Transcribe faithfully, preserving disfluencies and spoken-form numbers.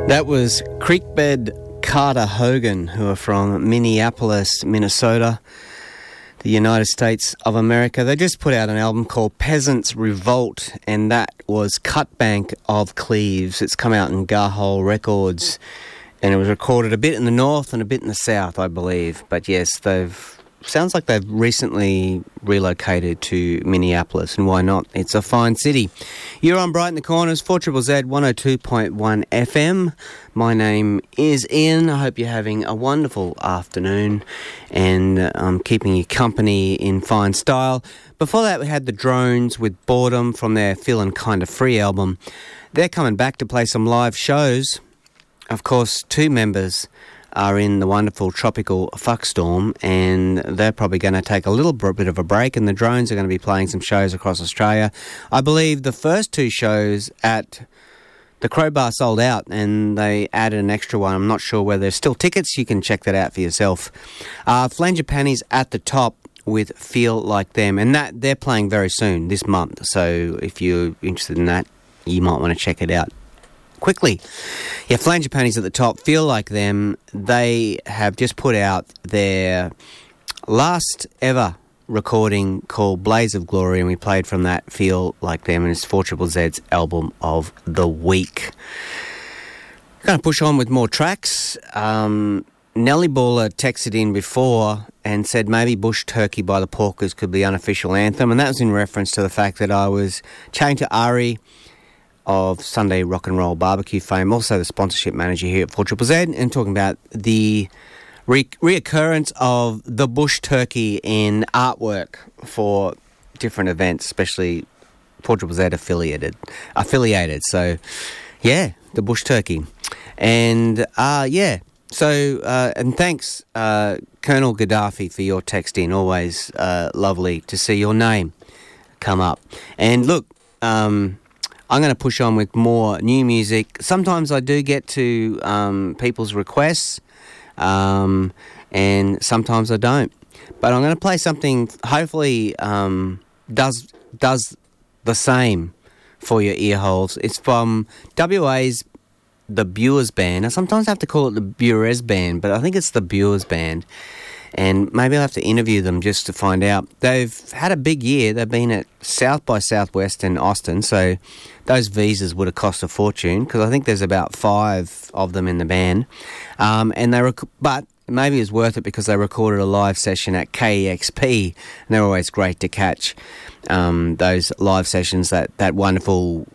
That was Creekbed Carter Hogan, who are from Minneapolis, Minnesota, the United States of America. They just put out an album called Peasants Revolt, and that was Cutbank of Cleves. It's come out in Garhole Records, and it was recorded a bit in the north and a bit in the south, I believe. But yes, they've sounds like they've recently relocated to Minneapolis, and why not? It's a fine city. You're on Brighten the Corners, four Z Z Z, one oh two point one F M. My name is Ian. I hope you're having a wonderful afternoon, and uh, I'm keeping you company in fine style. Before that, we had the Drones with Boredom from their Feelin' Kinda Free album. They're coming back to play some live shows. Of course, two members are in the wonderful Tropical Fuckstorm, and they're probably going to take a little bit of a break, and the Drones are going to be playing some shows across Australia. I believe the first two shows at the Crowbar sold out, and they added an extra one. I'm not sure whether there's still tickets. You can check that out for yourself. Uh, Flangipanis at the top with Feel Like Them, and that they're playing very soon, this month. So if you're interested in that, you might want to check it out quickly. Yeah, Flangipanis at the top, Feel Like Them. They have just put out their last ever recording called Blaze of Glory, and we played from that Feel Like Them, and it's four Z Z Z's album of the week. Going to push on with more tracks. Um, Nelly Baller texted in before and said maybe Bush Turkey by the Porkers could be unofficial anthem, and that was in reference to the fact that I was chatting to Ari of Sunday Rock and Roll Barbecue fame, also the sponsorship manager here at four Z Z Z, and talking about the re- reoccurrence of the Bush Turkey in artwork for different events, especially four Z Z Z affiliated. affiliated. So, yeah, the Bush Turkey. And, uh, yeah, so, uh, and thanks, uh, Colonel Gaddafi, for your text in. Always uh, lovely to see your name come up. And look, um... I'm going to push on with more new music. Sometimes I do get to um, people's requests, um, and sometimes I don't. But I'm going to play something hopefully um, does does the same for your ear holes. It's from W A's The Buers Band. I sometimes have to call it the Buers Band, but I think it's the Buers Band. And maybe I'll have to interview them just to find out. They've had a big year. They've been at South by Southwest in Austin, so those visas would have cost a fortune, because I think there's about five of them in the band. Um, and they rec- But maybe it's worth it because they recorded a live session at K E X P, and they're always great to catch um, those live sessions, that, that wonderful